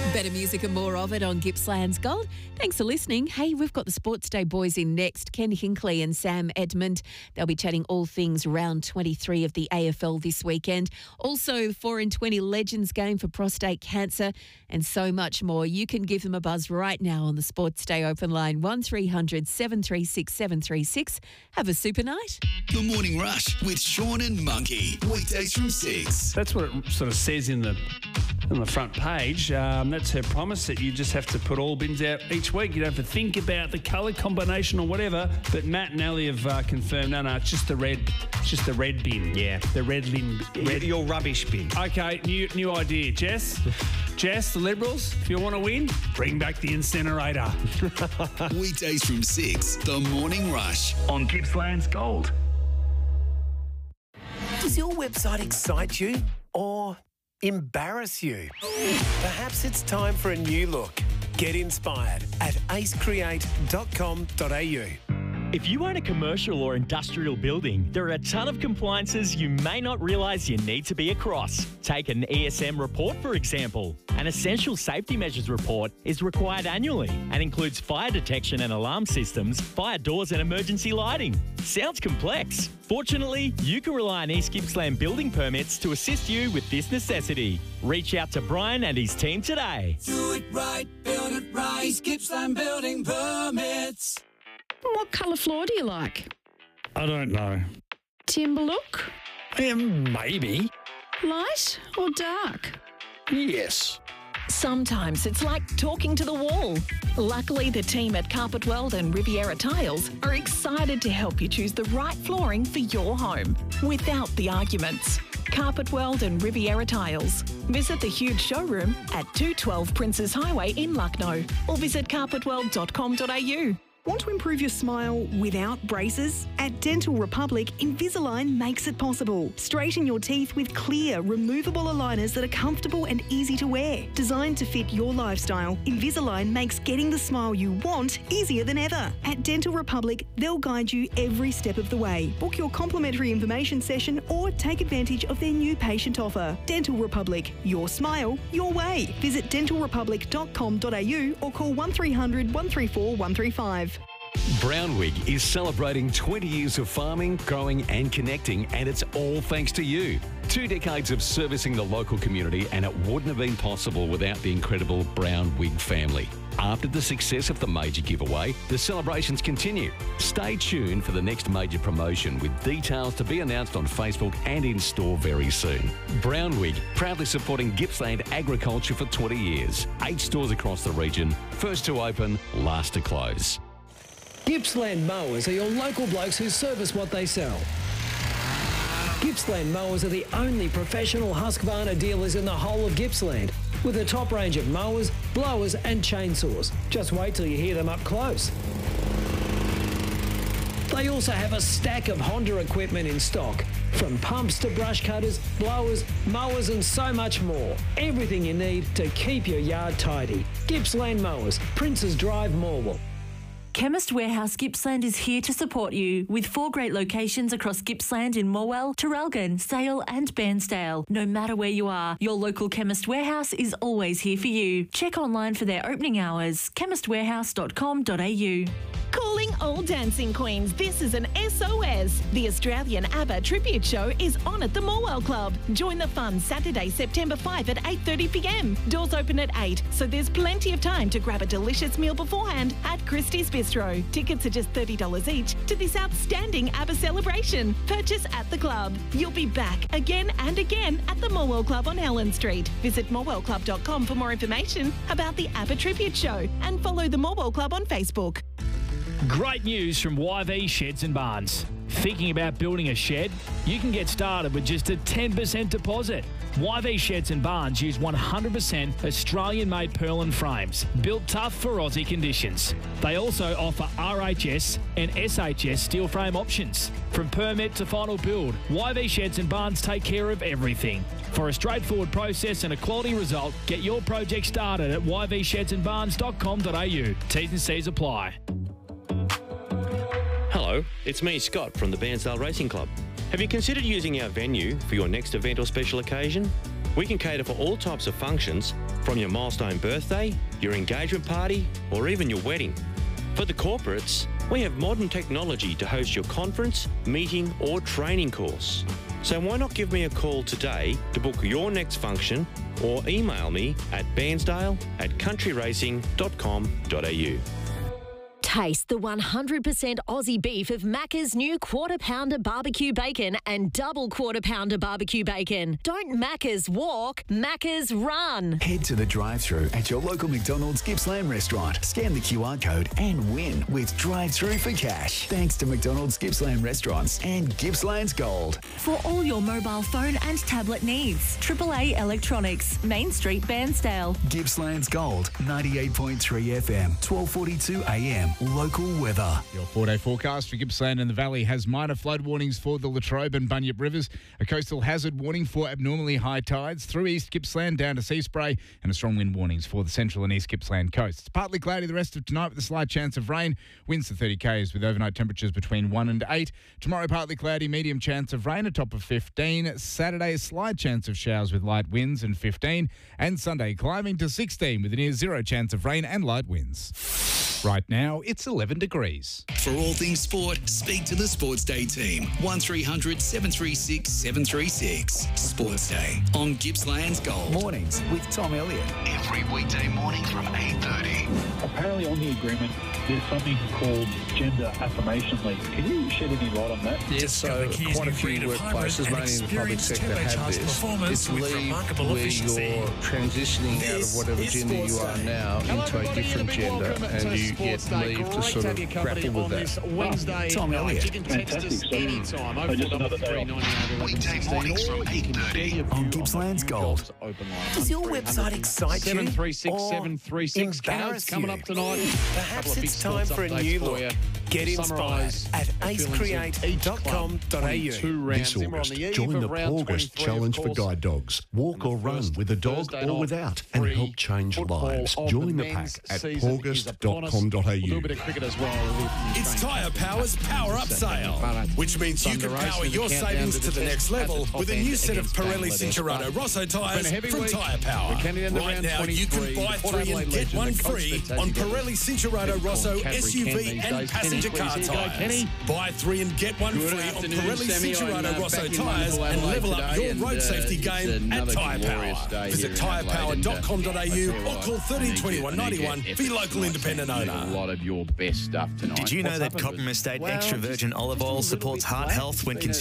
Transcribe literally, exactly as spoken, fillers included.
Better music and more of it on Gippsland's Gold. Thanks for listening. Hey, we've got the Sports Day boys in next. Ken Hinkley and Sam Edmund. They'll be chatting all things round twenty-three of the A F L this weekend. Also, four in twenty Legends game for prostate cancer and so much more. You can give them a buzz right now on the Sports Day open line, one three hundred seven three six seven three six. Have a super night. The Morning Rush with Sean and Monkey. Weekdays from six. That's what it sort of says in the on the front page. Um, that's her promise, that you just have to put all bins out each week. You don't have to think about the colour combination or whatever. But Matt and Ali have uh, confirmed, no, no, it's just the red, it's just the red bin. Yeah, the red bin. Red. Your rubbish bin. Okay, new new idea, Jess. Jess, the Liberals, if you want to win, bring back the incinerator. Weekdays from six. The Morning Rush on Gippsland's Gold. Does your website excite you or embarrass you? Perhaps it's time for a new look. Get inspired at ace create dot com dot a u. If you own a commercial or industrial building, there are a ton of compliances you may not realise you need to be across. Take an E S M report, for example. An essential safety measures report is required annually and includes fire detection and alarm systems, fire doors and emergency lighting. Sounds complex. Fortunately, you can rely on East Gippsland Building Permits to assist you with this necessity. Reach out to Brian and his team today. Do it right, build it right. East Gippsland Building Permits. What colour floor do you like? I don't know. Timber look? Um, maybe. Light or dark? Yes. Sometimes it's like talking to the wall. Luckily, the team at Carpet World and Riviera Tiles are excited to help you choose the right flooring for your home without the arguments. Carpet World and Riviera Tiles. Visit the huge showroom at two twelve Princes Highway in Lucknow or visit carpet world dot com dot a u. Want to improve your smile without braces? At Dental Republic, Invisalign makes it possible. Straighten your teeth with clear, removable aligners that are comfortable and easy to wear. Designed to fit your lifestyle, Invisalign makes getting the smile you want easier than ever. At Dental Republic, they'll guide you every step of the way. Book your complimentary information session or take advantage of their new patient offer. Dental Republic, your smile, your way. Visit dental republic dot com dot a u or call one three hundred one three four one three five. Brownwig is celebrating twenty years of farming, growing and connecting, and it's all thanks to you. Two decades of servicing the local community, and it wouldn't have been possible without the incredible Brownwig family. After the success of the major giveaway, the celebrations continue. Stay tuned for the next major promotion, with details to be announced on Facebook and in store very soon. Brownwig, proudly supporting Gippsland agriculture for twenty years. Eight stores across the region, first to open, last to close. Gippsland Mowers are your local blokes who service what they sell. Gippsland Mowers are the only professional Husqvarna dealers in the whole of Gippsland, with a top range of mowers, blowers and chainsaws. Just wait till you hear them up close. They also have a stack of Honda equipment in stock, from pumps to brush cutters, blowers, mowers and so much more. Everything you need to keep your yard tidy. Gippsland Mowers, Princes Drive, Morwell. Chemist Warehouse Gippsland is here to support you with four great locations across Gippsland in Morwell, Traralgon, Sale and Bairnsdale. No matter where you are, your local Chemist Warehouse is always here for you. Check online for their opening hours, chemist warehouse dot com dot a u. Calling all dancing queens, this is an S O S. The Australian ABBA Tribute Show is on at the Morwell Club. Join the fun Saturday, September fifth at eight thirty p m. Doors open at eight, so there's plenty of time to grab a delicious meal beforehand at Christie's Bistro. Tickets are just thirty dollars each to this outstanding ABBA celebration. Purchase at the club. You'll be back again and again at the Morwell Club on Helen Street. Visit morwell club dot com for more information about the ABBA Tribute Show and follow the Morwell Club on Facebook. Great news from Y V Sheds and Barns. Thinking about building a shed? You can get started with just a ten percent deposit. Y V Sheds and Barns use one hundred percent Australian-made purlin frames, built tough for Aussie conditions. They also offer R H S and S H S steel frame options. From permit to final build, Y V Sheds and Barns take care of everything. For a straightforward process and a quality result, get your project started at y v sheds and barns dot com dot a u. T's and C's apply. Hello, it's me, Scott, from the Bairnsdale Racing Club. Have you considered using our venue for your next event or special occasion? We can cater for all types of functions, from your milestone birthday, your engagement party, or even your wedding. For the corporates, we have modern technology to host your conference, meeting, or training course. So why not give me a call today to book your next function, or email me at bairnsdale at country racing dot com dot a u. Taste the one hundred percent Aussie beef of Macca's new Quarter Pounder Barbecue Bacon and Double Quarter Pounder Barbecue Bacon. Don't Macca's walk, Macca's run. Head to the drive-thru at your local McDonald's Gippsland restaurant. Scan the Q R code and win with drive-thru for cash. Thanks to McDonald's Gippsland restaurants and Gippsland's Gold. For all your mobile phone and tablet needs, triple A Electronics, Main Street, Bairnsdale. Gippsland's Gold, ninety-eight point three F M, twelve forty-two A M. Local weather. Your four-day forecast for Gippsland and the Valley has minor flood warnings for the Latrobe and Bunyip rivers, a coastal hazard warning for abnormally high tides through East Gippsland down to Sea Spray, and a strong wind warnings for the central and East Gippsland coast. It's partly cloudy the rest of tonight with a slight chance of rain. Winds to thirty k's with overnight temperatures between one and eight. Tomorrow partly cloudy, medium chance of rain, a top of fifteen. Saturday a slight chance of showers with light winds and fifteen. And Sunday climbing to sixteen with a near zero chance of rain and light winds. Right now, it's eleven degrees. For all things sport, speak to the Sports Day team. one three hundred seven three six seven three six. Sports Day on Gippsland's Gold. Mornings with Tom Elliott. Every weekday morning from eight thirty. Apparently on the agreement, there's something called gender affirmation leave. Can you shed any light on that? Yes, so quite a few workplaces, mainly in the public sector, have this. It's leave where you're transitioning out of whatever gender you are now into a different gender, and you get leave to sort of grapple with that. Wednesday, Tom Elliott. You can text us anytime. So just another day. Weekday mornings from eight thirty on Gippsland's Gold. Does your website excite you seven three six seven three six embarrass coming you? up tonight. Perhaps it's time for a new look. Get inspired at ace create dot com dot a u. This August, join the August Challenge for Guide Dogs. Walk or run with a dog or without and help change lives. Join the pack at august dot com dot a u. It's Tyre Power's Power Up Sale, which means you can power your savings to the next level with a new set of Pirelli Cincherato Rosso tyres from Tyre Power. Right now, you can buy three and get one free on Pirelli Cincherato Rosso S U V and passenger car tyres. Buy three and get one free on Pirelli Cincherato Rosso tyres and level up your road safety game at Tyre Power. Visit tyre power dot com dot a u or call thirteen twenty-one ninety-one for your local independent owner. A lot of your best stuff tonight. Did you know that Copper Estate Extra Virgin Olive Oil supports heart health when consuming